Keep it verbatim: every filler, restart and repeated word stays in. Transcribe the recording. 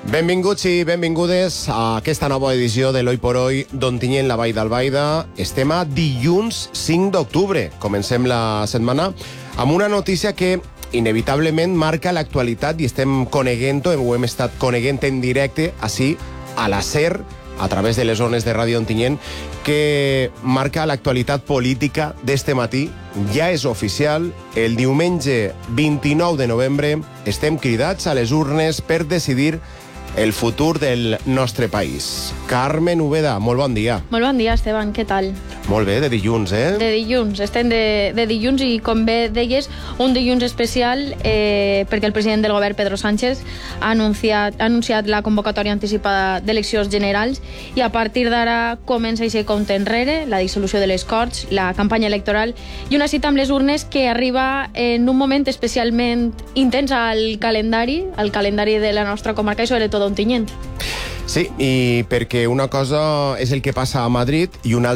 Benvinguts i benvingudes a aquesta nova edició de l'Hoy por Hoy d'Ontinyent, la Vall d'Albaida. Estem a dilluns cinc d'octubre. Comencem la setmana amb una notícia que inevitablement marca l'actualitat i estem coneguent-ho, ho hem estat coneguent en directe, així, a la SER, a través de les zones de Ràdio Ontinyent, que marca l'actualitat política d'este matí. Ja és oficial, el diumenge vint-i-nou de novembre estem cridats a les urnes per decidir el futur del nostre país. Carmen Úbeda, molt bon dia. Molt bon dia, Esteban, què tal? Molt bé, de dilluns, eh? De dilluns, estem de, de dilluns i, com bé deies, un dilluns especial eh, perquè el president del govern, Pedro Sánchez, ha anunciat, ha anunciat la convocatòria anticipada d'eleccions generals i a partir d'ara comença aquest compte enrere, la dissolució de les Corts, la campanya electoral i una cita amb les urnes que arriba en un moment especialment intens al calendari, al calendari de la nostra comarca i sobretot Ontinyent. Sí, i perquè una cosa és el que passa a Madrid i una altra